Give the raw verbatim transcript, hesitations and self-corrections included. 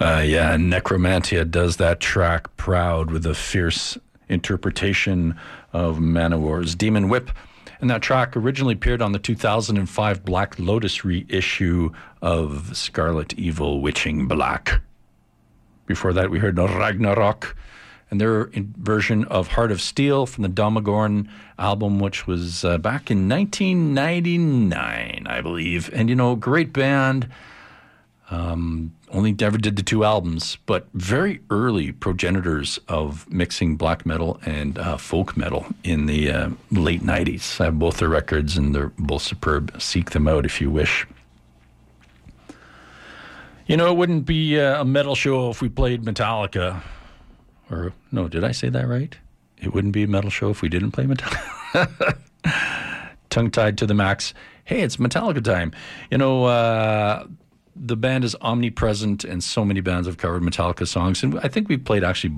Uh, yeah, Necromantia does that track proud with a fierce interpretation of Manowar's Demon Whip. And that track originally appeared on the two thousand five Black Lotus reissue of Scarlet Evil Witching Black. Before that, we heard Ragnarok and their version of Heart of Steel from the Domagorn album, which was uh, back in nineteen ninety-nine, I believe. And, you know, great band. Um, only ever did the two albums, but very early progenitors of mixing black metal and uh, folk metal in the uh, late nineties. I have both their records, and they're both superb. Seek them out if you wish. You know, it wouldn't be uh, a metal show if we played Metallica. Or, no, did I say that right? It wouldn't be a metal show if we didn't play Metallica. Tongue-tied to the max. Hey, it's Metallica time. You know, uh... the band is omnipresent, and so many bands have covered Metallica songs. And I think we played actually